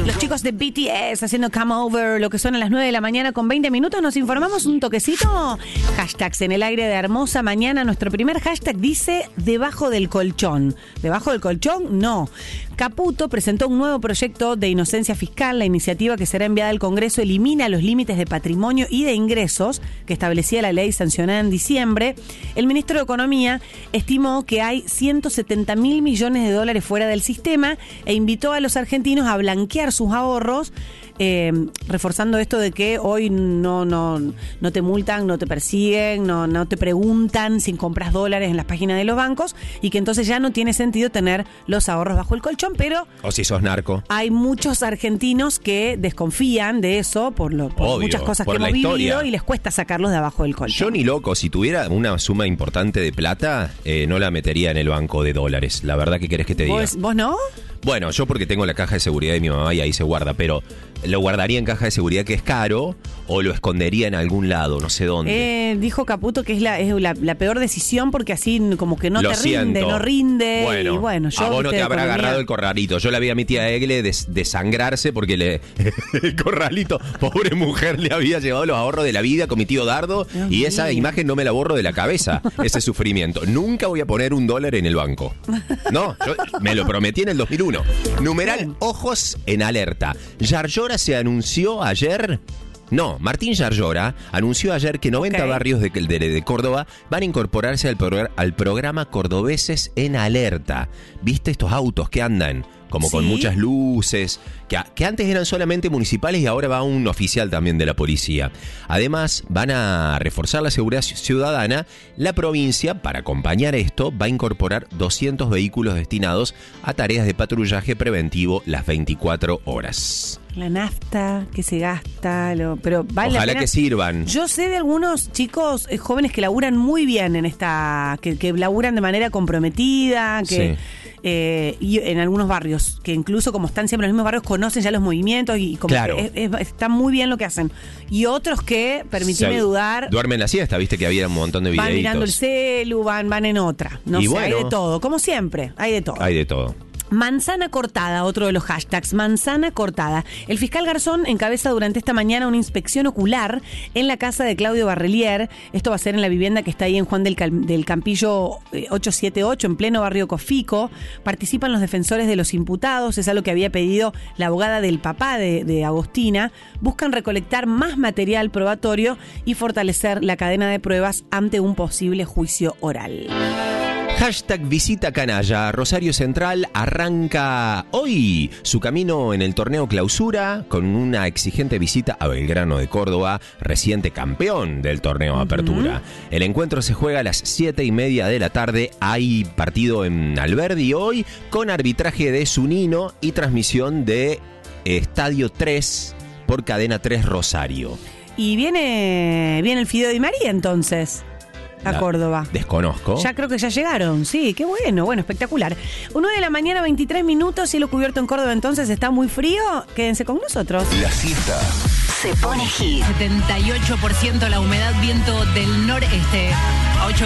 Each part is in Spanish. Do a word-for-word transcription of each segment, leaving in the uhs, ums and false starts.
Los chicos de B T S haciendo Come Over, lo que son a las nueve de la mañana con veinte minutos. Nos informamos un toquecito. Hashtags en el aire de Hermosa Mañana. Nuestro primer hashtag dice debajo del colchón. ¿Debajo del colchón? No. Caputo presentó un nuevo proyecto de inocencia fiscal. La iniciativa que será enviada al Congreso elimina los límites de patrimonio y de ingresos que establecía la ley sancionada en diciembre. El ministro de Economía estimó que hay ciento setenta mil millones de dólares fuera del sistema e invitó a los argentinos a blanquear sus ahorros, eh, reforzando esto de que hoy no, no, no te multan, no te persiguen, no, no te preguntan si compras dólares en las páginas de los bancos y que entonces ya no tiene sentido tener los ahorros bajo el colchón, pero... O si sos narco. Hay muchos argentinos que desconfían de eso por, lo, por Obvio, muchas cosas por que la hemos historia. vivido y les cuesta sacarlos de abajo del colchón. Yo ni loco, si tuviera una suma importante de plata, eh, no la metería en el banco de dólares. La verdad, ¿qué querés que te diga? ¿Vos, ¿Vos no? Bueno, yo porque tengo la caja de seguridad de mi mamá y ahí se guarda, pero lo guardaría en caja de seguridad que es caro o lo escondería en algún lado, no sé dónde. Eh, dijo Caputo que es la, es la, la peor decisión porque así como que no Lo te siento. rinde, no rinde. Bueno, y bueno, yo, a vos no viste, te habrá economía. agarrado el corralito. Yo la vi a mi tía Egle des, desangrarse porque le el corralito, pobre mujer, le había llevado los ahorros de la vida con mi tío Dardo. Dios y esa mío. imagen no me la borro de la cabeza, ese sufrimiento. Nunca voy a poner un dólar en el banco. No, yo me lo prometí en el dos mil uno. Numeral ojos en alerta. Yarlora se anunció ayer... No, Martín Yarlora anunció ayer que noventa Okay. barrios de, de, de Córdoba van a incorporarse al, progr- al programa Cordobeses en Alerta. ¿Viste estos autos que andan? Como con Sí. muchas luces, que, a- que antes eran solamente municipales y ahora va un oficial también de la policía. Además, van a reforzar la seguridad ciudadana. La provincia, para acompañar esto, va a incorporar doscientos vehículos destinados a tareas de patrullaje preventivo las veinticuatro horas. La nafta que se gasta, lo, pero vale la Ojalá pena. que sirvan. Yo sé de algunos chicos eh, jóvenes que laburan muy bien en esta, que, que laburan de manera comprometida, que Sí. eh, y en algunos barrios, que incluso como están siempre en los mismos barrios, conocen ya los movimientos y como Claro. que es- es- está muy bien lo que hacen. Y otros que, permitime Se- dudar, Duermen la siesta, viste que había un montón de videitos. van mirando el celu, van, van en otra. No Y sé, bueno. hay de todo, como siempre, hay de todo. Hay de todo. Manzana cortada, otro de los hashtags, manzana cortada. El fiscal Garzón encabeza durante esta mañana una inspección ocular en la casa de Claudio Barrelier. Esto va a ser en la vivienda que está ahí en Juan del, Cal- del Campillo eh, ochocientos setenta y ocho, en pleno barrio Cofico. Participan los defensores de los imputados, es algo que había pedido la abogada del papá de, de Agostina. Buscan recolectar más material probatorio y fortalecer la cadena de pruebas ante un posible juicio oral. Hashtag visita canalla. Rosario Central arranca hoy su camino en el torneo Clausura con una exigente visita a Belgrano de Córdoba, reciente campeón del torneo Apertura. El encuentro se juega a las siete y media de la tarde. Hay partido en Alberdi hoy con arbitraje de Zunino y transmisión de Estadio tres por Cadena tres Rosario. Y viene, viene el Fideo Di María entonces a La- Córdoba. Desconozco. Ya creo que ya llegaron, sí, qué bueno, bueno, espectacular. uno de la mañana, veintitrés minutos, cielo cubierto en Córdoba, entonces está muy frío. Quédense con nosotros. La siesta. Se pone hit. setenta y ocho por ciento la humedad, viento del noreste. A ocho,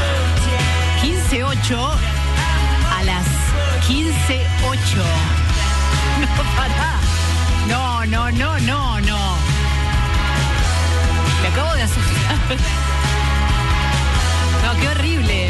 quince ocho a las quince ocho. No, pará. No, no, no, no, no. Me acabo de asustar. No, qué horrible.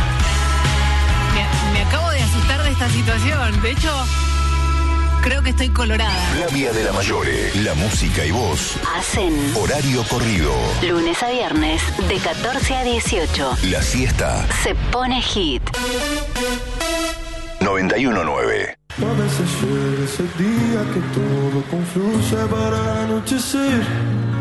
Me, me acabo de asustar de esta situación. De hecho, creo que estoy colorada. Flavia de la Mayore. La música y voz. Hacen Horario corrido. lunes a viernes de catorce a dieciocho. La siesta. Se pone hit. noventa y uno nueve. A veces llega ese día que todo confluye para anochecer.